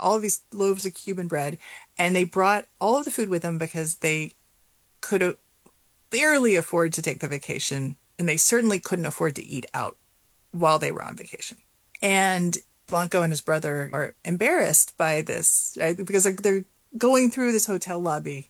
all of these loaves of Cuban bread, and they brought all of the food with them because they could barely afford to take the vacation, and they certainly couldn't afford to eat out while they were on vacation. And Blanco and his brother are embarrassed by this, right? Because they're going through this hotel lobby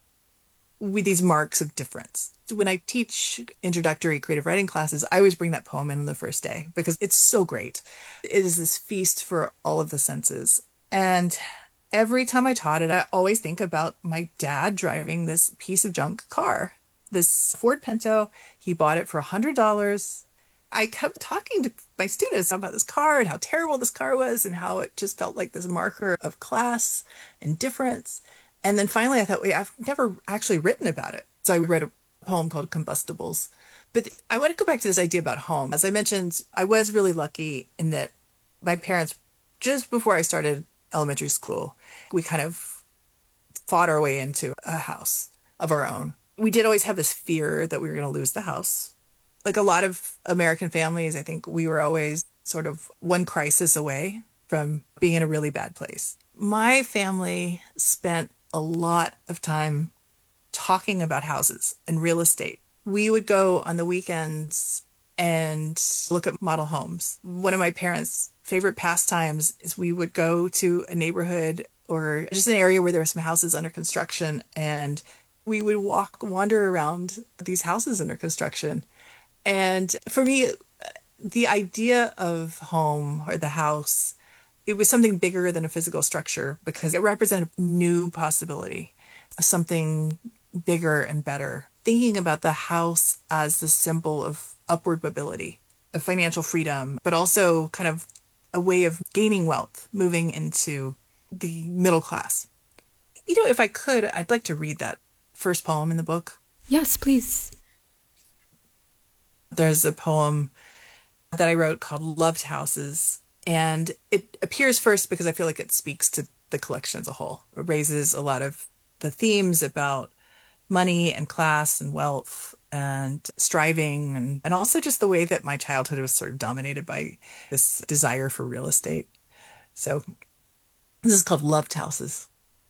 with these marks of difference. When I teach introductory creative writing classes, I always bring that poem in the first day because it's so great. It is this feast for all of the senses. And every time I taught it, I always think about my dad driving this piece of junk car, this Ford Pinto. He bought it for $100. I kept talking to my students about this car and how terrible this car was and how it just felt like this marker of class and difference. And then finally I thought, wait, I've never actually written about it. So I read a poem called Combustibles. But I want to go back to this idea about home. As I mentioned, I was really lucky in that my parents, just before I started elementary school, we kind of fought our way into a house of our own. We did always have this fear that we were going to lose the house. Like a lot of American families, I think we were always sort of one crisis away from being in a really bad place. My family spent a lot of time talking about houses and real estate. We would go on the weekends and look at model homes. One of my parents' favorite pastimes is we would go to a neighborhood or just an area where there were some houses under construction, and we would wander around these houses under construction. And for me, the idea of home or the house, it was something bigger than a physical structure because it represented a new possibility, something bigger and better. Thinking about the house as the symbol of upward mobility, of financial freedom, but also kind of a way of gaining wealth, moving into the middle class. You know, if I could, I'd like to read that first poem in the book. Yes, please. There's a poem that I wrote called Loved Houses, and it appears first because I feel like it speaks to the collection as a whole. It raises a lot of the themes about money and class and wealth and striving, and also just the way that my childhood was sort of dominated by this desire for real estate. So this is called Loved Houses.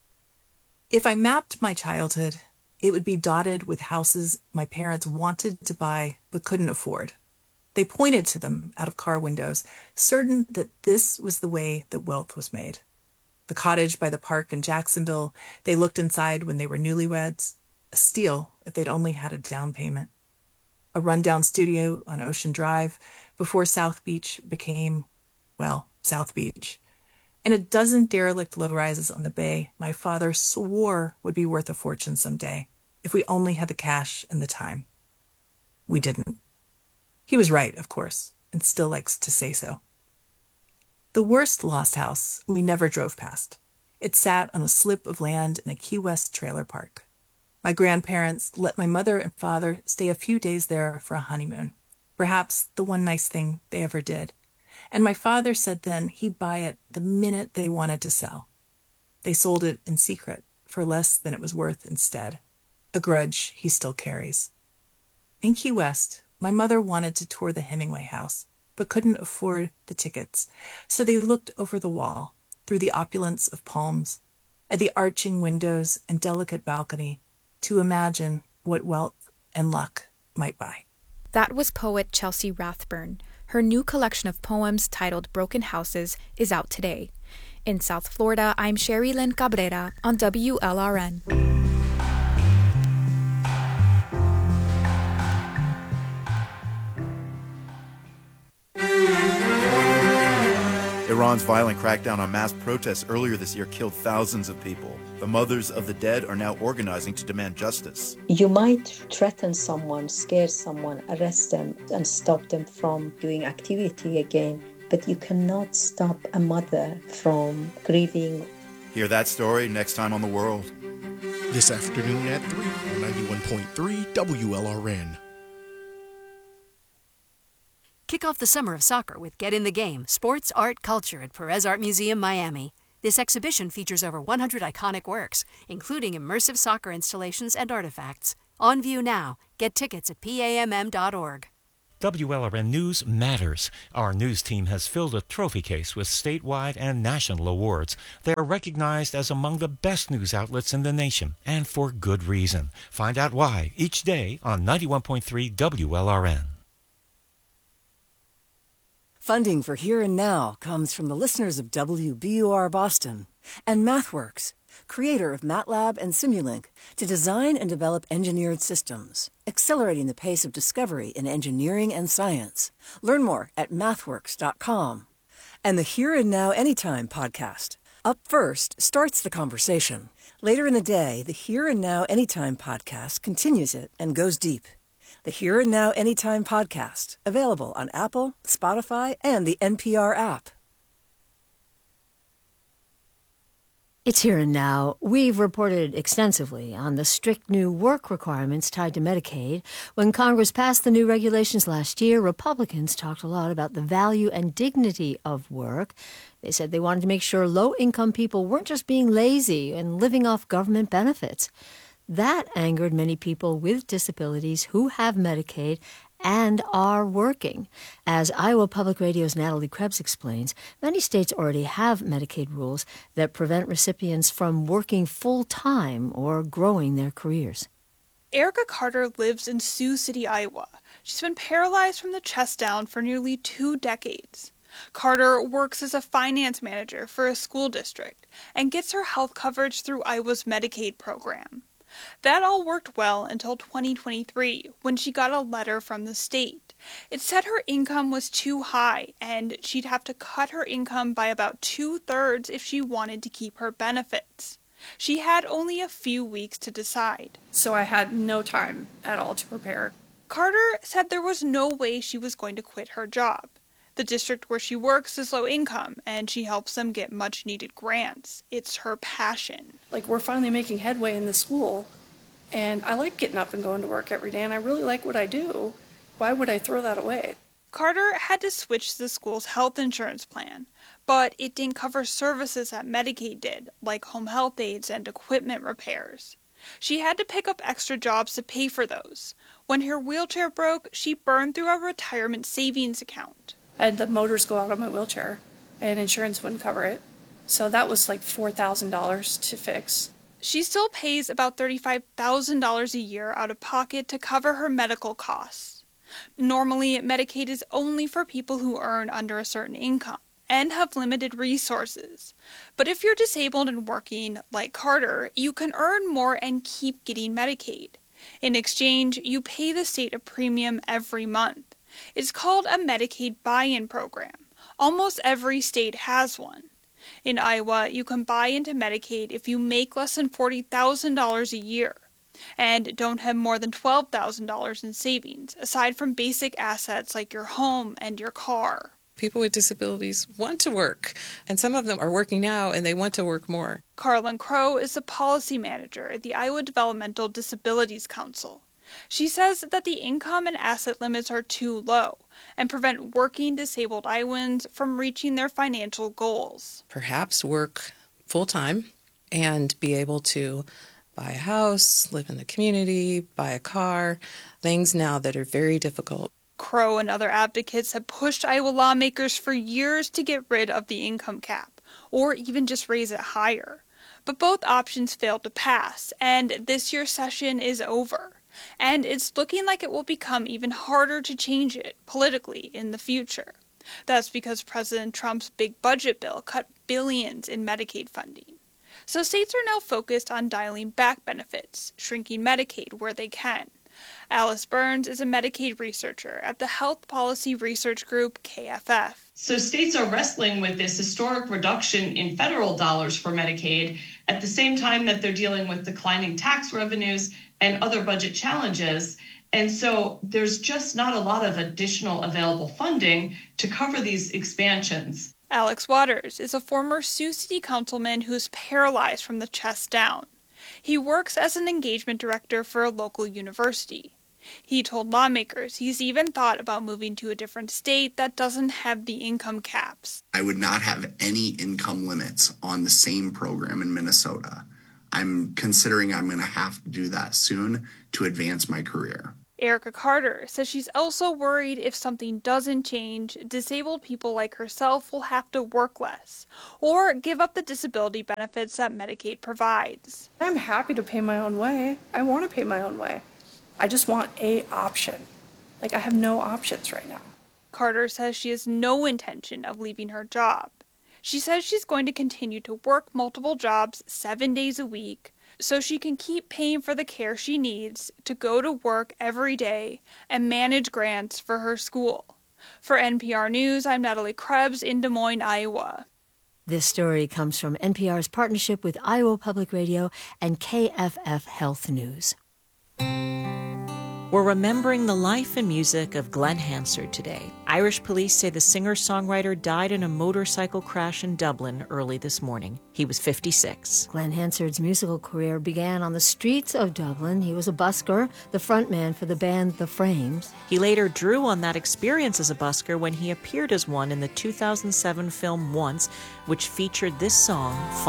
If I mapped my childhood, it would be dotted with houses my parents wanted to buy but couldn't afford. They pointed to them out of car windows, certain that this was the way that wealth was made. The cottage by the park in Jacksonville, they looked inside when they were newlyweds. A steal if they'd only had a down payment. A rundown studio on Ocean Drive before South Beach became, well, South Beach. And a dozen derelict low-rises on the bay my father swore would be worth a fortune someday if we only had the cash and the time. We didn't. He was right, of course, and still likes to say so. The worst lost house we never drove past. It sat on a slip of land in a Key West trailer park. My grandparents let my mother and father stay a few days there for a honeymoon, perhaps the one nice thing they ever did. And my father said then he'd buy it the minute they wanted to sell. They sold it in secret for less than it was worth instead, a grudge he still carries. In Key West, my mother wanted to tour the Hemingway house, but couldn't afford the tickets, so they looked over the wall, through the opulence of palms, at the arching windows and delicate balcony, to imagine what wealth and luck might buy. That was poet Chelsea Rathburn. Her new collection of poems titled Broken Houses is out today. In South Florida, I'm Sherry Lynn Cabrera on WLRN. Iran's violent crackdown on mass protests earlier this year killed thousands of people. The mothers of the dead are now organizing to demand justice. You might threaten someone, scare someone, arrest them, and stop them from doing activity again, but you cannot stop a mother from grieving. Hear that story next time on The World. This afternoon at 3 on 91.3 WLRN. Kick off the summer of soccer with Get in the Game, Sports, Art, Culture at Perez Art Museum, Miami. This exhibition features over 100 iconic works, including immersive soccer installations and artifacts. On view now. Get tickets at PAMM.org. WLRN News matters. Our news team has filled a trophy case with statewide and national awards. They are recognized as among the best news outlets in the nation, and for good reason. Find out why each day on 91.3 WLRN. Funding for Here and Now comes from the listeners of WBUR Boston and MathWorks, creator of MATLAB and Simulink, to design and develop engineered systems, accelerating the pace of discovery in engineering and science. Learn more at mathworks.com. And the Here and Now Anytime podcast. Up First starts the conversation. Later in the day, the Here and Now Anytime podcast continues it and goes deep. The Here and Now Anytime podcast, available on Apple, Spotify, and the NPR app. It's Here and Now. We've reported extensively on the strict new work requirements tied to Medicaid. When Congress passed the new regulations last year, Republicans talked a lot about the value and dignity of work. They said they wanted to make sure low-income people weren't just being lazy and living off government benefits. That angered many people with disabilities who have Medicaid and are working. As Iowa Public Radio's Natalie Krebs explains, many states already have Medicaid rules that prevent recipients from working full-time or growing their careers. Erica Carter lives in Sioux City, Iowa. She's been paralyzed from the chest down for nearly 2 decades. Carter works as a finance manager for a school district and gets her health coverage through Iowa's Medicaid program. That all worked well until 2023, when she got a letter from the state. It said her income was too high, and she'd have to cut her income by about 2/3 if she wanted to keep her benefits. She had only a few weeks to decide. So I had no time at all to prepare. Carter said there was no way she was going to quit her job. The district where she works is low income, and she helps them get much-needed grants. It's her passion. Like, we're finally making headway in the school, and I like getting up and going to work every day, and I really like what I do. Why would I throw that away? Carter had to switch the school's health insurance plan, but it didn't cover services that Medicaid did, like home health aides and equipment repairs. She had to pick up extra jobs to pay for those. When her wheelchair broke, she burned through a retirement savings account. I had the motors go out on my wheelchair, and insurance wouldn't cover it. So that was like $4,000 to fix. She still pays about $35,000 a year out of pocket to cover her medical costs. Normally, Medicaid is only for people who earn under a certain income and have limited resources. But if you're disabled and working, like Carter, you can earn more and keep getting Medicaid. In exchange, you pay the state a premium every month. It's called a Medicaid buy-in program. Almost every state has one. In Iowa, you can buy into Medicaid if you make less than $40,000 a year and don't have more than $12,000 in savings, aside from basic assets like your home and your car. People with disabilities want to work, and some of them are working now and they want to work more. Carlin Crow is the policy manager at the Iowa Developmental Disabilities Council. She says that the income and asset limits are too low and prevent working disabled Iowans from reaching their financial goals. Perhaps work full-time and be able to buy a house, live in the community, buy a car, things now that are very difficult. Crow and other advocates have pushed Iowa lawmakers for years to get rid of the income cap, or even just raise it higher. But both options failed to pass, and this year's session is over. And it's looking like it will become even harder to change it politically in the future. That's because President Trump's big budget bill cut billions in Medicaid funding. So states are now focused on dialing back benefits, shrinking Medicaid where they can. Alice Burns is a Medicaid researcher at the health policy research group KFF. So states are wrestling with this historic reduction in federal dollars for Medicaid at the same time that they're dealing with declining tax revenues and other budget challenges. And so there's just not a lot of additional available funding to cover these expansions. Alex Waters is a former Sioux City councilman who's paralyzed from the chest down. He works as an engagement director for a local university. He told lawmakers he's even thought about moving to a different state that doesn't have the income caps. I would not have any income limits on the same program in Minnesota. I'm considering I'm going to have to do that soon to advance my career. Erica Carter says she's also worried if something doesn't change, disabled people like herself will have to work less or give up the disability benefits that Medicaid provides. I'm happy to pay my own way. I want to pay my own way. I just want an option. Like, I have no options right now. Carter says she has no intention of leaving her job. She says she's going to continue to work multiple jobs 7 days a week so she can keep paying for the care she needs to go to work every day and manage grants for her school. For NPR News, I'm Natalie Krebs in Des Moines, Iowa. This story comes from NPR's partnership with Iowa Public Radio and KFF Health News. We're remembering the life and music of Glen Hansard today. Irish police say the singer-songwriter died in a motorcycle crash in Dublin early this morning. He was 56. Glen Hansard's musical career began on the streets of Dublin. He was a busker, the frontman for the band The Frames. He later drew on that experience as a busker when he appeared as one in the 2007 film Once, which featured this song,